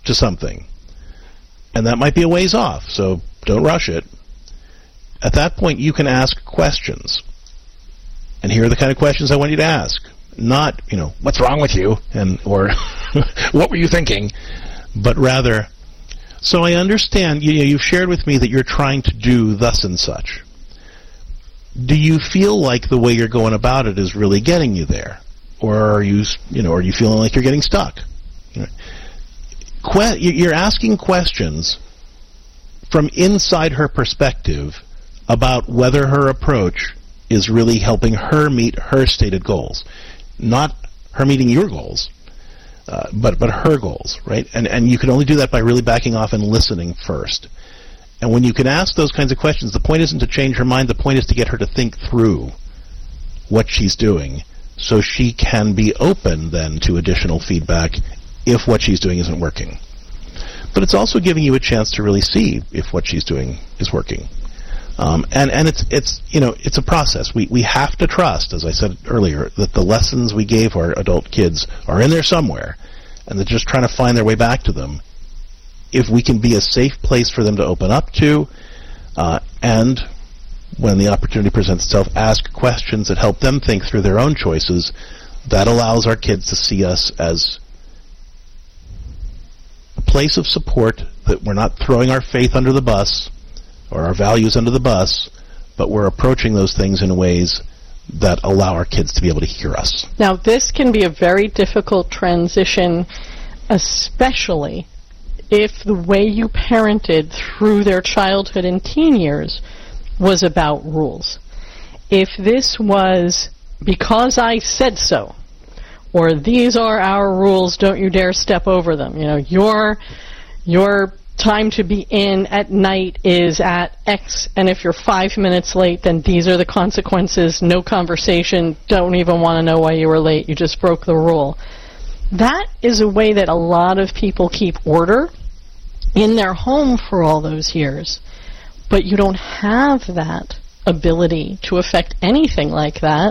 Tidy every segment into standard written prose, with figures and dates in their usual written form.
to something, and that might be a ways off, so don't rush it. At that point, you can ask questions. And here are the kind of questions I want you to ask. Not, what's wrong with you? Or what were you thinking? But rather, so I understand, you've shared with me that you're trying to do thus and such. Do you feel like the way you're going about it is really getting you there? Or are you feeling like you're getting stuck? You're asking questions from inside her perspective about whether her approach is really helping her meet her stated goals. Not her meeting your goals, but her goals, right? And you can only do that by really backing off and listening first. And when you can ask those kinds of questions, the point isn't to change her mind, the point is to get her to think through what she's doing so she can be open then to additional feedback if what she's doing isn't working. But it's also giving you a chance to really see if what she's doing is working. And it's a process. We have to trust, as I said earlier, that the lessons we gave our adult kids are in there somewhere, and they're just trying to find their way back to them. If we can be a safe place for them to open up to, and when the opportunity presents itself, ask questions that help them think through their own choices, that allows our kids to see us as a place of support, that we're not throwing our faith under the bus, or our values under the bus, but we're approaching those things in ways that allow our kids to be able to hear us. Now, this can be a very difficult transition, especially if the way you parented through their childhood and teen years was about rules. If this was because I said so, or these are our rules, don't you dare step over them. Your time to be in at night is at X, and if you're 5 minutes late, then these are the consequences. No conversation. Don't even want to know why you were late. You just broke the rule. That is a way that a lot of people keep order in their home for all those years. But you don't have that ability to affect anything like that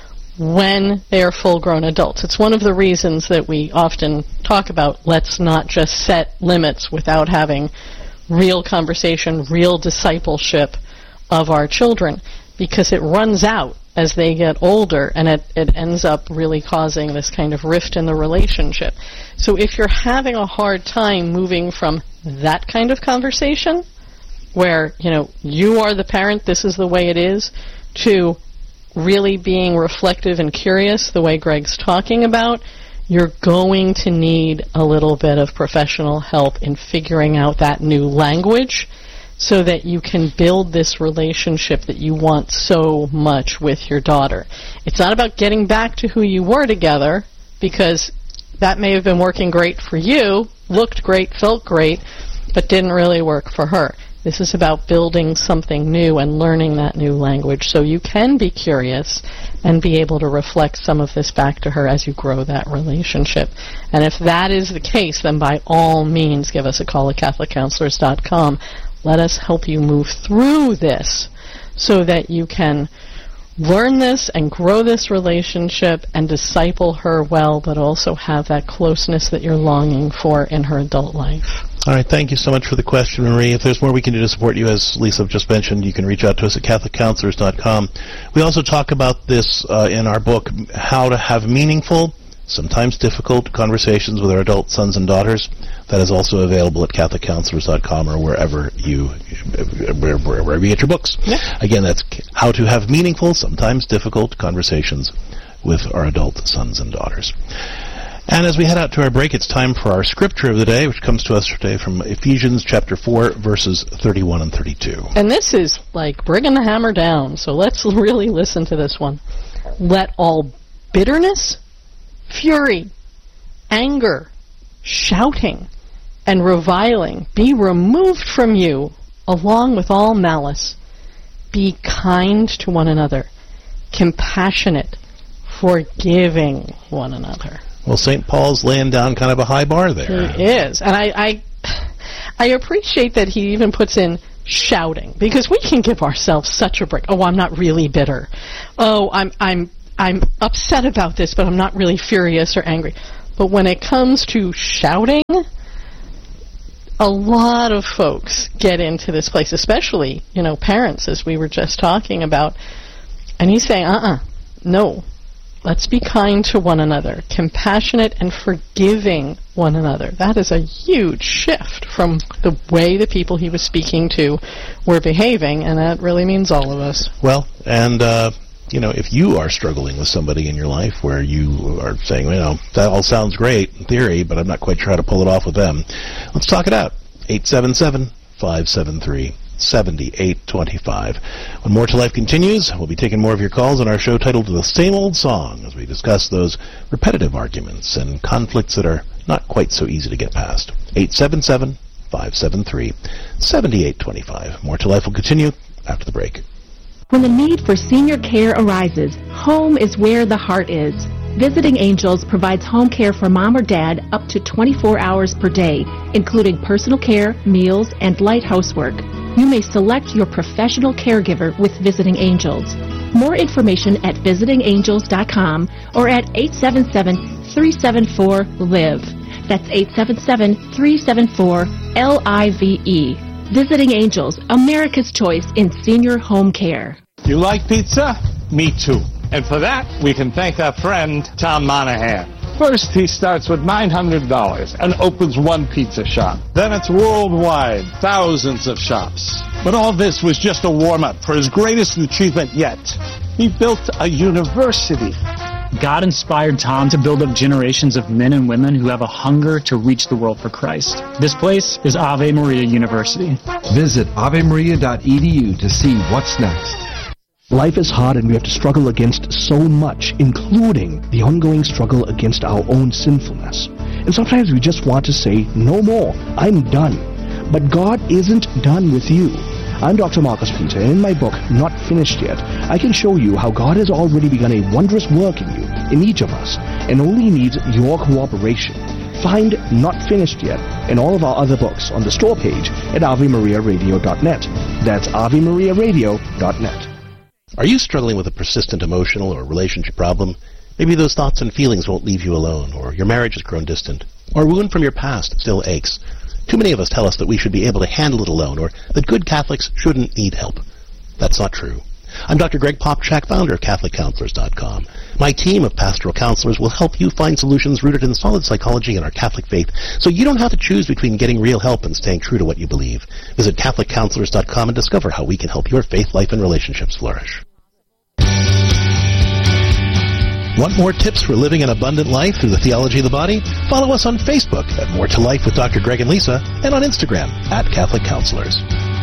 when they are full-grown adults. It's one of the reasons that we often talk about, let's not just set limits without having real conversation, real discipleship of our children, because it runs out as they get older, and it ends up really causing this kind of rift in the relationship. So if you're having a hard time moving from that kind of conversation, where, you are the parent, this is the way it is, to really being reflective and curious, the way Greg's talking about, you're going to need a little bit of professional help in figuring out that new language so that you can build this relationship that you want so much with your daughter. It's not about getting back to who you were together, because that may have been working great for you, looked great, felt great, but didn't really work for her. This is about building something new and learning that new language so you can be curious and be able to reflect some of this back to her as you grow that relationship. And if that is the case, then by all means give us a call at CatholicCounselors.com. Let us help you move through this so that you can learn this and grow this relationship and disciple her well, but also have that closeness that you're longing for in her adult life. All right, thank you so much for the question, Marie. If there's more we can do to support you, as Lisa just mentioned, you can reach out to us at CatholicCounselors.com. We also talk about this in our book, How to Have Meaningful, Sometimes Difficult Conversations with Our Adult Sons and Daughters. That is also available at CatholicCounselors.com or wherever you get your books. Yeah. Again, that's How to Have Meaningful, Sometimes Difficult Conversations with Our Adult Sons and Daughters. And as we head out to our break, it's time for our scripture of the day, which comes to us today from Ephesians chapter 4, verses 31 and 32. And this is like bringing the hammer down, so let's really listen to this one. Let all bitterness, fury, anger, shouting, and reviling be removed from you, along with all malice. Be kind to one another, compassionate, forgiving one another. Well, St. Paul's laying down kind of a high bar there. He is. And I appreciate that he even puts in shouting, because we can give ourselves such a break. Oh, I'm not really bitter. Oh, I'm upset about this, but I'm not really furious or angry. But when it comes to shouting, a lot of folks get into this place, especially, parents, as we were just talking about. And he's saying, no. Let's be kind to one another, compassionate and forgiving one another. That is a huge shift from the way the people he was speaking to were behaving, and that really means all of us. Well, and, if you are struggling with somebody in your life where you are saying, that all sounds great in theory, but I'm not quite sure how to pull it off with them, let's talk it out. 877-573-7825. When More to Life continues, we'll be taking more of your calls on our show titled The Same Old Song as we discuss those repetitive arguments and conflicts that are not quite so easy to get past. 877-573-7825. More to Life will continue after the break. When the need for senior care arises, home is where the heart is. Visiting Angels provides home care for mom or dad up to 24 hours per day, including personal care, meals, and light housework. You may select your professional caregiver with Visiting Angels. More information at visitingangels.com or at 877-374-LIVE. That's 877-374-LIVE. Visiting Angels, America's choice in senior home care. You like pizza? Me too. And for that, we can thank our friend, Tom Monahan. First, he starts with $900 and opens one pizza shop. Then it's worldwide, thousands of shops. But all this was just a warm-up for his greatest achievement yet. He built a university. God inspired Tom to build up generations of men and women who have a hunger to reach the world for Christ. This place is Ave Maria University. Visit avemaria.edu to see what's next. Life is hard and we have to struggle against so much, including the ongoing struggle against our own sinfulness. And sometimes we just want to say, no more, I'm done. But God isn't done with you. I'm Dr. Marcus Peter, and in my book, Not Finished Yet, I can show you how God has already begun a wondrous work in you, in each of us, and only needs your cooperation. Find Not Finished Yet and all of our other books on the store page at AveMariaRadio.net. That's AveMariaRadio.net. Are you struggling with a persistent emotional or relationship problem? Maybe those thoughts and feelings won't leave you alone, or your marriage has grown distant, or a wound from your past still aches. Too many of us tell us that we should be able to handle it alone, or that good Catholics shouldn't need help. That's not true. I'm Dr. Greg Popchak, founder of CatholicCounselors.com. My team of pastoral counselors will help you find solutions rooted in solid psychology and our Catholic faith, so you don't have to choose between getting real help and staying true to what you believe. Visit CatholicCounselors.com and discover how we can help your faith, life, and relationships flourish. Want more tips for living an abundant life through the theology of the body? Follow us on Facebook at More to Life with Dr. Greg and Lisa, and on Instagram at Catholic Counselors.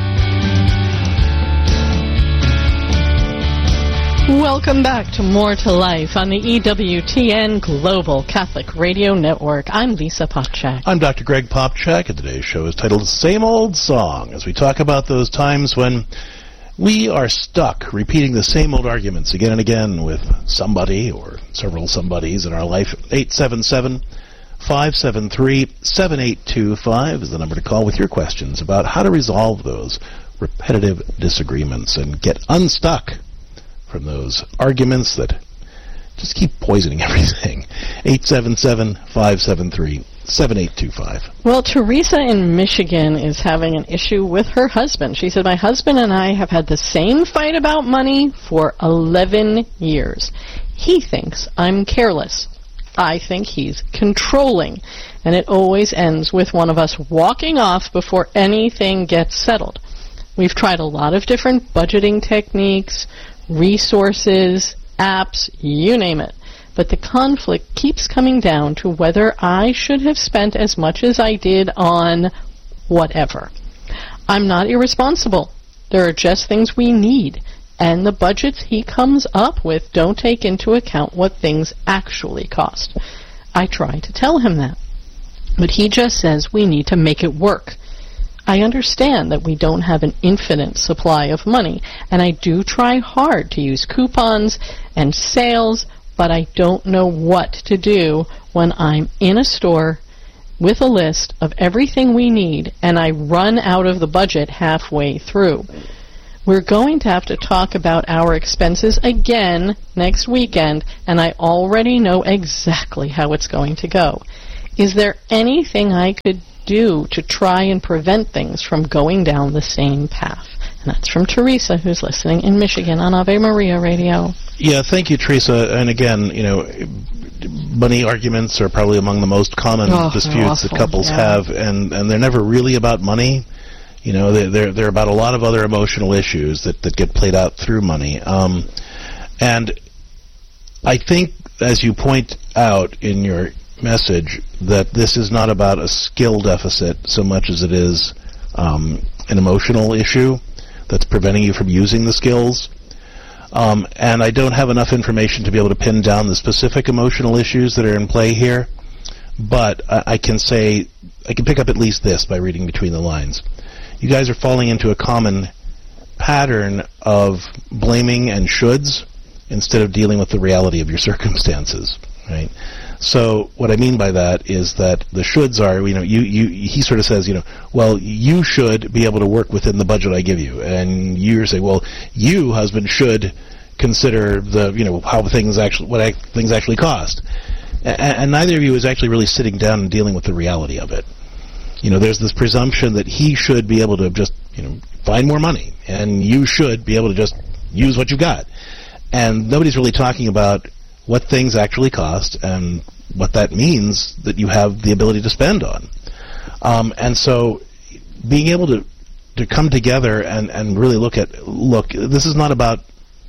Welcome back to More to Life on the EWTN Global Catholic Radio Network. I'm Lisa Popchak. I'm Dr. Greg Popchak, and today's show is titled Same Old Song, as we talk about those times when we are stuck repeating the same old arguments again and again with somebody or several somebodies in our life. 877-573-7825 is the number to call with your questions about how to resolve those repetitive disagreements and get unstuck from those arguments that just keep poisoning everything. 877-573-7825. Well, Teresa in Michigan is having an issue with her husband. She said, my husband and I have had the same fight about money for 11 years. He thinks I'm careless. I think he's controlling. And it always ends with one of us walking off before anything gets settled. We've tried a lot of different budgeting techniques, resources, apps, you name it. But the conflict keeps coming down to whether I should have spent as much as I did on whatever. I'm not irresponsible. There are just things we need, and the budgets he comes up with don't take into account what things actually cost. I try to tell him that, but he just says we need to make it work. I understand that we don't have an infinite supply of money, and I do try hard to use coupons and sales, but I don't know what to do when I'm in a store with a list of everything we need and I run out of the budget halfway through. We're going to have to talk about our expenses again next weekend, and I already know exactly how it's going to go. Is there anything I could do to try and prevent things from going down the same path? And that's from Teresa, who's listening in Michigan on Ave Maria Radio. Yeah, thank you, Teresa. And again, money arguments are probably among the most common disputes that couples have, and they're never really about money. They're about a lot of other emotional issues that get played out through money. And I think, as you point out in your message, that this is not about a skill deficit so much as it is an emotional issue that's preventing you from using the skills. And I don't have enough information to be able to pin down the specific emotional issues that are in play here, but I can pick up at least this by reading between the lines. You guys are falling into a common pattern of blaming and shoulds instead of dealing with the reality of your circumstances, right? So what I mean by that is that the shoulds are, he sort of says, well, you should be able to work within the budget I give you. And you're saying, well, you, husband, should consider what things actually cost. And neither of you is actually really sitting down and dealing with the reality of it. There's this presumption that he should be able to just, find more money, and you should be able to just use what you got. And nobody's really talking about what things actually cost and what that means that you have the ability to spend on. And so being able to come together and really look, this is not about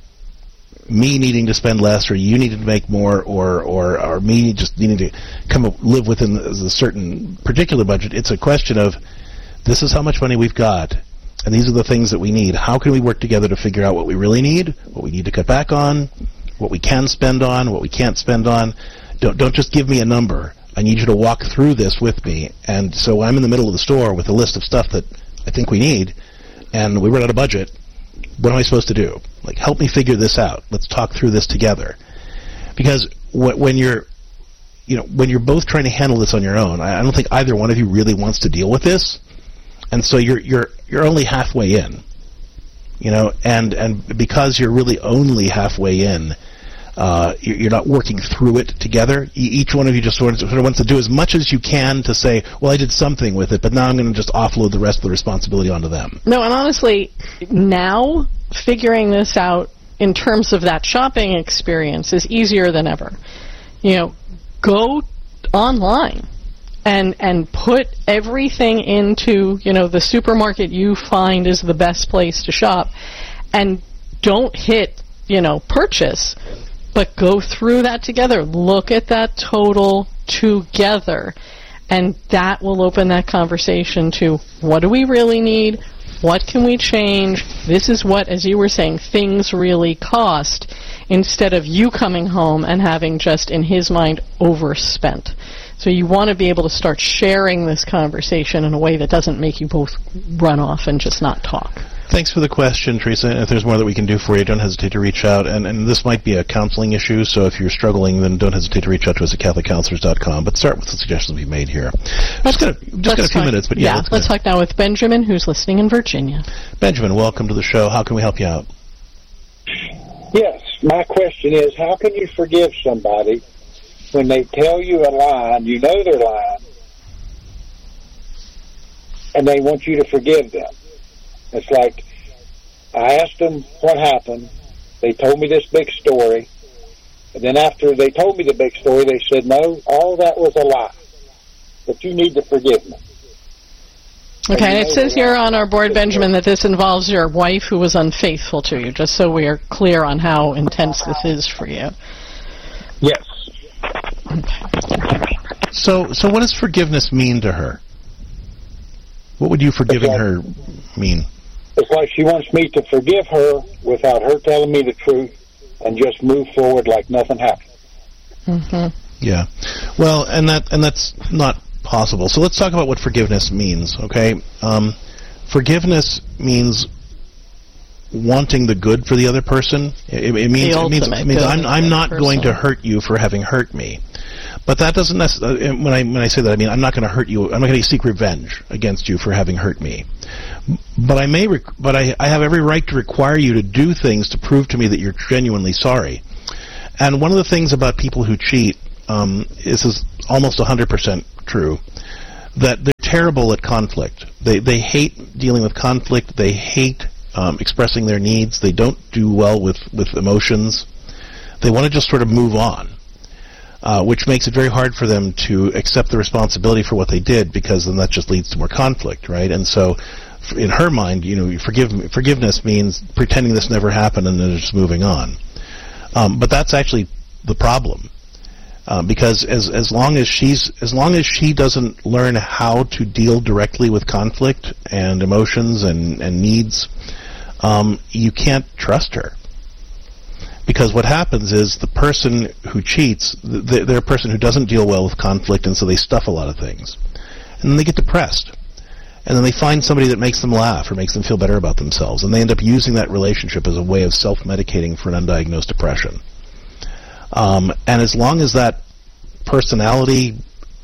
me needing to spend less or you needing to make more or me just needing to live within a certain particular budget. It's a question of, this is how much money we've got, and these are the things that we need. How can we work together to figure out what we really need, what we need to cut back on, what we can spend on, what we can't spend on? Don't just give me a number. I need you to walk through this with me. And so I'm in the middle of the store with a list of stuff that I think we need, and we run out of budget. What am I supposed to do? Help me figure this out. Let's talk through this together. Because when you're both trying to handle this on your own, I don't think either one of you really wants to deal with this. And so you're only halfway in. And because you're really only halfway in, you're not working through it together. Each one of you just sort of wants to do as much as you can to say, well, I did something with it, but now I'm going to just offload the rest of the responsibility onto them. No, and honestly, now figuring this out in terms of that shopping experience is easier than ever. Go online and put everything into, the supermarket you find is the best place to shop, and don't hit, purchase. But go through that together. Look at that total together. And that will open that conversation to, what do we really need? What can we change? This is what, as you were saying, things really cost, instead of you coming home and having just, in his mind, overspent. So you want to be able to start sharing this conversation in a way that doesn't make you both run off and just not talk. Thanks for the question, Teresa. If there's more that we can do for you, don't hesitate to reach out. And this might be a counseling issue, so if you're struggling, then don't hesitate to reach out to us at CatholicCounselors.com. But start with the suggestions we've made here. Just got a few minutes, but let's talk now with Benjamin, who's listening in Virginia. Benjamin, welcome to the show. How can we help you out? Yes, my question is, how can you forgive somebody when they tell you a lie and you know they're lying, and they want you to forgive them? It's like, I asked them what happened. They told me this big story. And then after they told me the big story, they said, no, all that was a lie. But you need to forgive me. Okay, it says here on our board, Benjamin, that this involves your wife who was unfaithful to you, just so we are clear on how intense this is for you. Yes. Okay. So what does forgiveness mean to her? What would you forgiving her mean? It's like she wants me to forgive her without her telling me the truth and just move forward like nothing happened. Mm-hmm. Yeah. Well, and that's not possible. So let's talk about what forgiveness means, okay? Forgiveness means wanting the good for the other person. It means I'm not going to hurt you for having hurt me. But that doesn't necessarily, when I say that, I mean I'm not going to hurt you. I'm not going to seek revenge against you for having hurt me. But I have every right to require you to do things to prove to me that you're genuinely sorry. And one of the things about people who cheat this is almost 100% true, that they're terrible at conflict. They hate dealing with conflict. They hate expressing their needs. They don't do well with emotions. They want to just sort of move on, which makes it very hard for them to accept the responsibility for what they did, because then that just leads to more conflict, right? And so in her mind, forgiveness means pretending this never happened and then just moving on. But that's actually the problem. Because as long as she doesn't learn how to deal directly with conflict and emotions and needs, you can't trust her. Because what happens is the person who cheats, they're a person who doesn't deal well with conflict, and so they stuff a lot of things. And then they get depressed. And then they find somebody that makes them laugh or makes them feel better about themselves, and they end up using that relationship as a way of self-medicating for an undiagnosed depression. And as long as that personality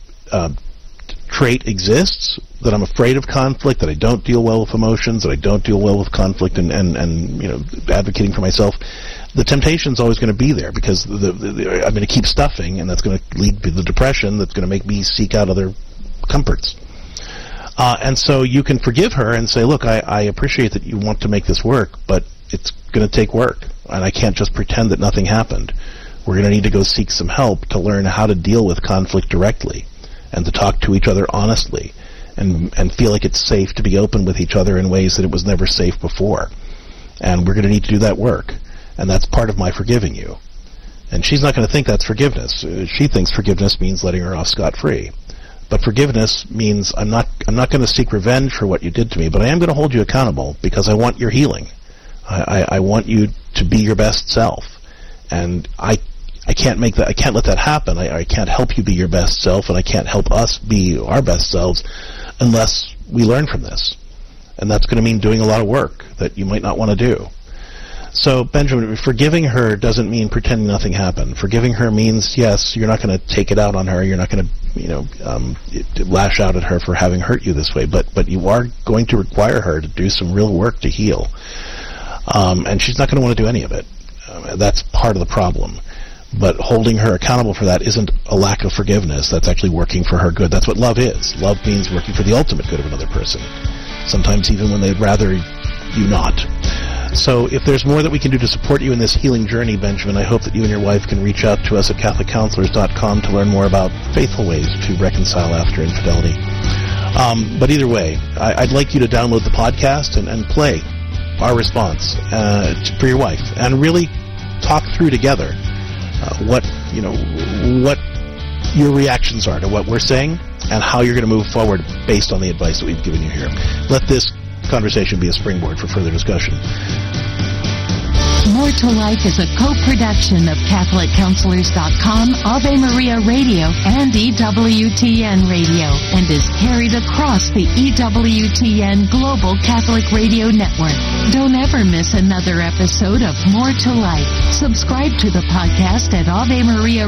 trait exists, that I'm afraid of conflict, that I don't deal well with emotions, that I don't deal well with conflict and advocating for myself, the temptation's always going to be there, because I'm going to keep stuffing, and that's going to lead to the depression that's going to make me seek out other comforts. And so you can forgive her and say, look, I appreciate that you want to make this work, but it's going to take work, and I can't just pretend that nothing happened. We're going to need to go seek some help to learn how to deal with conflict directly, and to talk to each other honestly, and feel like it's safe to be open with each other in ways that it was never safe before. And we're going to need to do that work, and that's part of my forgiving you. And she's not going to think that's forgiveness. She thinks forgiveness means letting her off scot-free. But forgiveness means I'm not going to seek revenge for what you did to me, but I am going to hold you accountable, because I want your healing. I want you to be your best self, and I can't make that. I can't let that happen. I can't help you be your best self, and I can't help us be our best selves unless we learn from this. And that's going to mean doing a lot of work that you might not want to do. So, Benjamin, forgiving her doesn't mean pretending nothing happened. Forgiving her means, yes, you're not going to take it out on her. You're not going to, lash out at her for having hurt you this way. But you are going to require her to do some real work to heal. And she's not going to want to do any of it. That's part of the problem. But holding her accountable for that isn't a lack of forgiveness. That's actually working for her good. That's what love is. Love means working for the ultimate good of another person, sometimes even when they'd rather you not. So if there's more that we can do to support you in this healing journey, Benjamin, I hope that you and your wife can reach out to us at CatholicCounselors.com to learn more about faithful ways to reconcile after infidelity. But either way, I'd like you to download the podcast and play our response for your wife, and really talk through together what your reactions are to what we're saying, and how you're going to move forward based on the advice that we've given you here. Let this conversation be a springboard for further discussion. More to Life is a co-production of CatholicCounselors.com, Ave Maria Radio, and EWTN Radio, and is carried across the EWTN Global Catholic Radio Network. Don't ever miss another episode of More to Life. Subscribe to the podcast at AveMariaRadio.com